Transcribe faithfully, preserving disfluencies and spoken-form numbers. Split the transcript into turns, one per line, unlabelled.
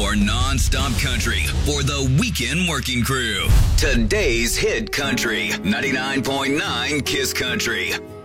Your non-stop country for the weekend working crew. Today's Hit Country, ninety-nine point nine Kiss Country.